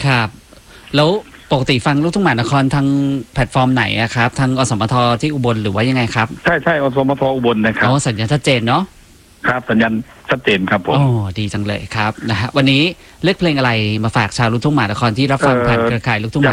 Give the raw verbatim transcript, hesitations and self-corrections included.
ครับแล้วปกติฟังลูกทุ่งมหานครทางแพลตฟอร์มไหนอะครับทางอสมทที่อุบลหรือว่ายังไงครับใช่ใช่อสมทอุบลนะครับอ๋อสัญญาณชัดเจนเนาะครับสัญญาณชัดเจนครับผมอ๋อดีจังเลยครับนะฮะวันนี้เลือกเพลงอะไรมาฝากชาวลูกทุ่งมหานครที่รับฟังผ่านเครือข่ายลูกทุ่ง